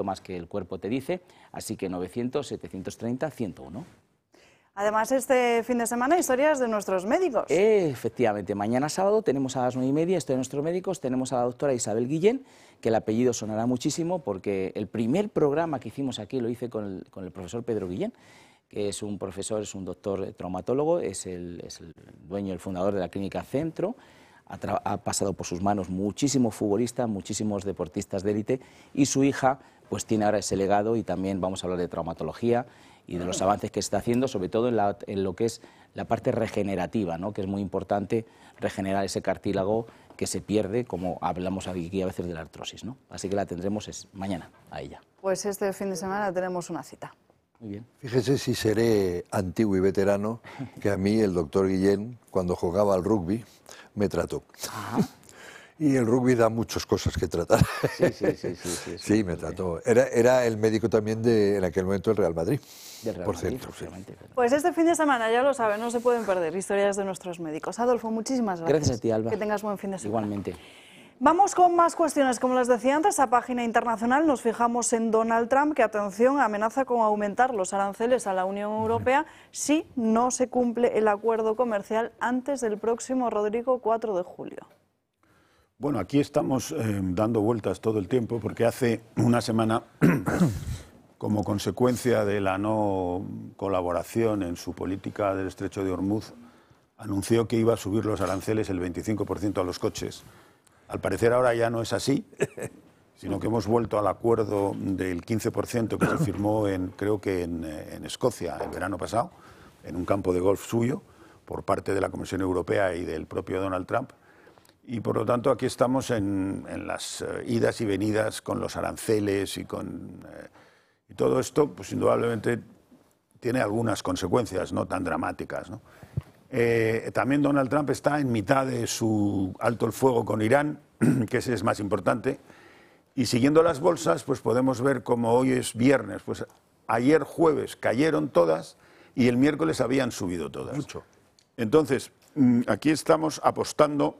más que el cuerpo te dice, así que 900-730-101. Además, este fin de semana, historias de nuestros médicos. Efectivamente, mañana sábado tenemos a las 9:30, esto de nuestros médicos, tenemos a la doctora Isabel Guillén, que el apellido sonará muchísimo porque el primer programa que hicimos aquí lo hice con el profesor Pedro Guillén, que es un profesor, es un doctor traumatólogo, es el dueño, el fundador de la Clínica Centro. Ha pasado por sus manos muchísimos futbolistas, muchísimos deportistas de élite, y su hija pues tiene ahora ese legado, y también vamos a hablar de traumatología y de los avances que está haciendo, sobre todo en lo que es la parte regenerativa, ¿no?, que es muy importante regenerar ese cartílago que se pierde, como hablamos aquí a veces de la artrosis, ¿no? Así que la tendremos mañana a ella. Pues este fin de semana tenemos una cita. Muy bien. Fíjese si seré antiguo y veterano, que a mí el doctor Guillén, cuando jugaba al rugby, me trató. Ajá. Y el rugby da muchas cosas que tratar. Sí, me trató. Era el médico también en aquel momento del Real Madrid. Del Real por Madrid, cierto. Sí. Pues este fin de semana, ya lo saben, no se pueden perder historias de nuestros médicos. Adolfo, muchísimas gracias. Gracias a ti, Alba. Que tengas buen fin de semana. Igualmente. Vamos con más cuestiones. Como les decía antes, a página internacional nos fijamos en Donald Trump, que, atención, amenaza con aumentar los aranceles a la Unión Europea si no se cumple el acuerdo comercial antes del próximo, Rodrigo, 4 de julio. Bueno, aquí estamos dando vueltas todo el tiempo, porque hace una semana, como consecuencia de la no colaboración en su política del Estrecho de Hormuz, anunció que iba a subir los aranceles el 25% a los coches. Al parecer ahora ya no es así, sino que hemos vuelto al acuerdo del 15% que se firmó creo que en Escocia el verano pasado, en un campo de golf suyo, por parte de la Comisión Europea y del propio Donald Trump. Y por lo tanto aquí estamos en las idas y venidas con los aranceles y todo esto, pues indudablemente tiene algunas consecuencias no tan dramáticas, ¿no? También Donald Trump está en mitad de su alto el fuego con Irán, que ese es más importante, y siguiendo las bolsas pues podemos ver como hoy es viernes, pues ayer jueves cayeron todas y el miércoles habían subido todas. Mucho. Entonces, aquí estamos apostando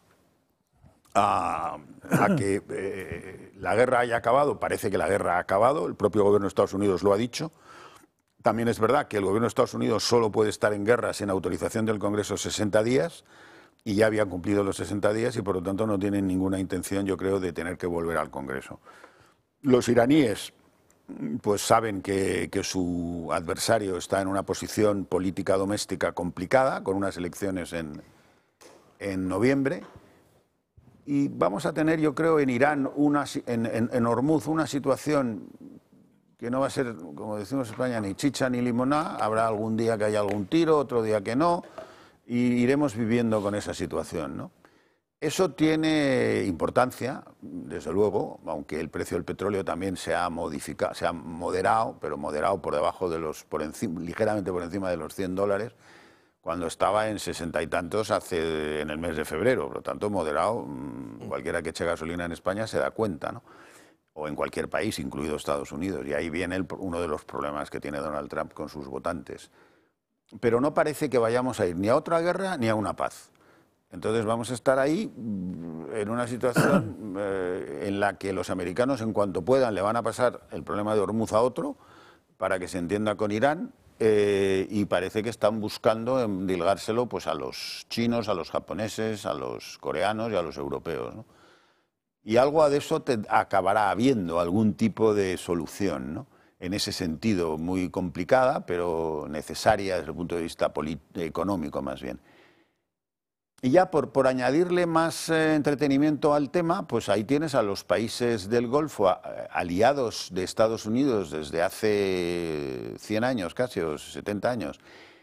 a que la guerra haya acabado. Parece que la guerra ha acabado, el propio gobierno de Estados Unidos lo ha dicho. También es verdad que el gobierno de Estados Unidos solo puede estar en guerra sin autorización del Congreso 60 días, y ya habían cumplido los 60 días y por lo tanto no tienen ninguna intención, yo creo, de tener que volver al Congreso. Los iraníes pues saben que su adversario está en una posición política doméstica complicada, con unas elecciones en noviembre. Y vamos a tener, yo creo, en Irán, en Hormuz, una situación que no va a ser, como decimos en España, ni chicha ni limoná. Habrá algún día que haya algún tiro, otro día que no, y iremos viviendo con esa situación, ¿no? Eso tiene importancia, desde luego, aunque el precio del petróleo también se ha modificado, se ha moderado, pero moderado por debajo de ligeramente por encima de los $100, cuando estaba en 60 y tantos en el mes de febrero. Por lo tanto, moderado, cualquiera que eche gasolina en España se da cuenta, ¿no? O en cualquier país, incluido Estados Unidos. Y ahí viene uno de los problemas que tiene Donald Trump con sus votantes. Pero no parece que vayamos a ir ni a otra guerra ni a una paz. Entonces vamos a estar ahí en una situación en la que los americanos, en cuanto puedan, le van a pasar el problema de Hormuz a otro para que se entienda con Irán. Y parece que están buscando endilgárselo pues a los chinos, a los japoneses, a los coreanos y a los europeos, ¿no? Y algo de eso acabará habiendo, algún tipo de solución, ¿no? En ese sentido, muy complicada, pero necesaria desde el punto de vista económico más bien. Y ya por añadirle más entretenimiento al tema, pues ahí tienes a los países del Golfo, aliados de Estados Unidos desde hace 100 años casi, o 70 años,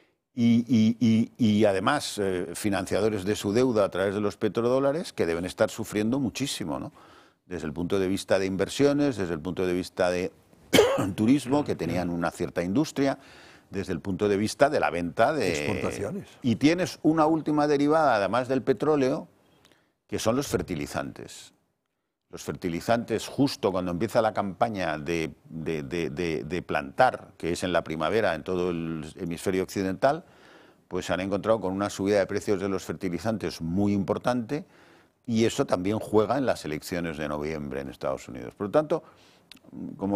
y además financiadores de su deuda a través de los petrodólares, que deben estar sufriendo muchísimo, ¿no? Desde el punto de vista de inversiones, desde el punto de vista de turismo, que tenían una cierta industria, desde el punto de vista de la venta de exportaciones. Y tienes una última derivada, además del petróleo, que son los fertilizantes. Los fertilizantes, justo cuando empieza la campaña de plantar, que es en la primavera en todo el hemisferio occidental, pues se han encontrado con una subida de precios de los fertilizantes muy importante, y eso también juega en las elecciones de noviembre en Estados Unidos. Por lo tanto, como